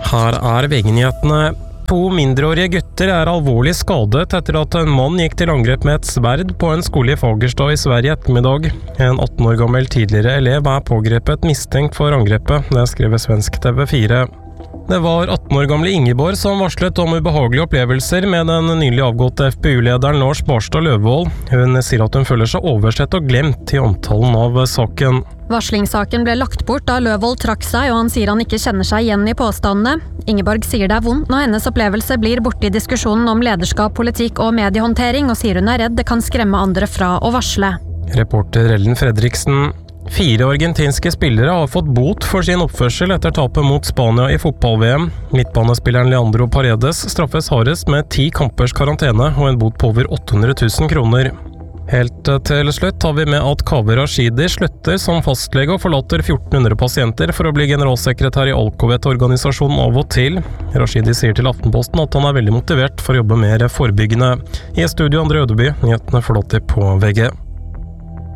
Her VG-nyhetene. 2 mindreårige gutter alvorlig skadet etter at en mann gikk til angrep med et sverd på en skole i Fagerstad i Sverige ettermiddag. En 18 år gammel tidligere elev pågrepet mistenkt for angrepet, det skriver svensk TV4. Det var 18 år gamle Ingeborg som varslet om ubehagelige opplevelser med den nylig avgåtte FPU-lederen Lars Barstad Løvvold. Hun sier at hun føler seg oversett og glemt i omtalen av saken. Varslingssaken ble lagt bort da Løvvold trakk seg, og han sier han ikke kjenner seg igjen i påstandene. Ingeborg sier det vondt når hennes opplevelse blir borte i diskusjonen om lederskap, politikk og mediehåndtering, og sier hun redd det kan skremme andre fra å varsle. Reporter Ellen Fredriksen. 4 argentinske spillere har fått bot for sin oppførsel etter tapet mot Spania i fotball-VM. Midtbanespilleren Leandro Paredes straffes hardest med 10 kampers karantene og en bot på over 800 000 kroner. Helt til slutt har vi med at Kaveh Rashidi slutter som fastlege og forlater 1400 pasienter for å bli generalsekretær i Alcovet-organisasjonen av og til. Rashidi sier til Aftenposten at han veldig motivert for å jobbe mer forebyggende. I studio Andre Ødeby, nyhetene forlater på VG.